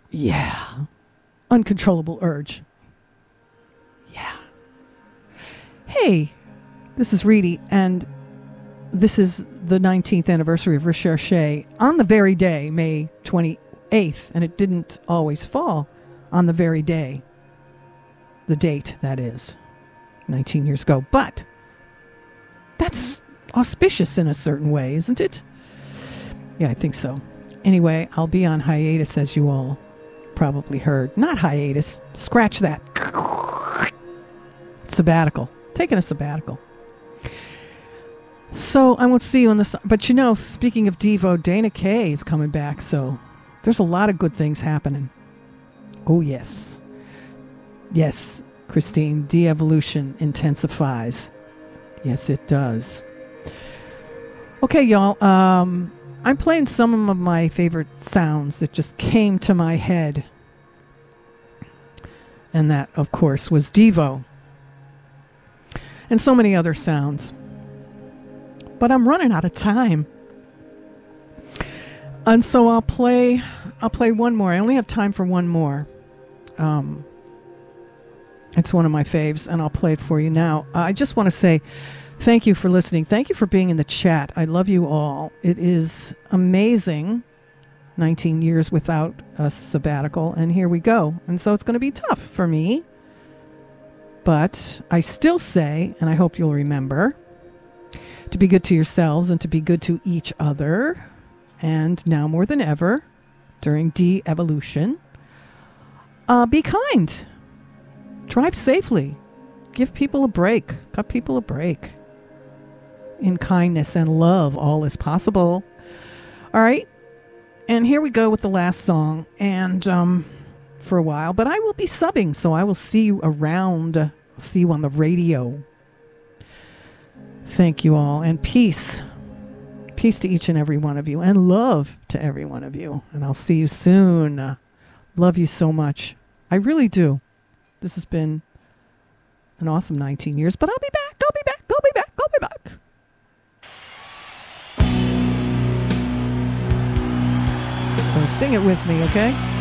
Yeah. Uncontrollable urge. Yeah. Hey, this is Reedy, and this is the 19th anniversary of Recherche on the very day, May 28th, and it didn't always fall on the very day. The date, that is, 19 years ago. But that's auspicious in a certain way, isn't it? Yeah, I think so. Anyway, I'll be on hiatus, as you all probably heard. Not hiatus. Scratch that. Sabbatical. Taking a sabbatical. So I won't see you in the... But speaking of Devo, Dana Kaye is coming back, so there's a lot of good things happening. Oh, yes. Yes, Christine, de-evolution intensifies. Yes, it does. Okay, y'all. I'm playing some of my favorite sounds that just came to my head. And that, of course, was Devo. And so many other sounds. But I'm running out of time. And so I'll play one more. I only have time for one more. It's one of my faves, and I'll play it for you now. I just want to say thank you for listening. Thank you for being in the chat. I love you all. It is amazing. 19 years without a sabbatical, and here we go. And so it's going to be tough for me. But I still say, and I hope you'll remember, to be good to yourselves and to be good to each other. And now more than ever, during de-evolution, be kind. Drive safely. Give people a break. Cut people a break. In kindness and love, all is possible. All right. And here we go with the last song. And for a while. But I will be subbing, so I will see you around. See you on the radio. Thank you all. And peace. Peace to each and every one of you. And love to every one of you. And I'll see you soon. Love you so much. I really do. This has been an awesome 19 years, but I'll be back. I'll be back. I'll be back. I'll be back. So sing it with me, okay?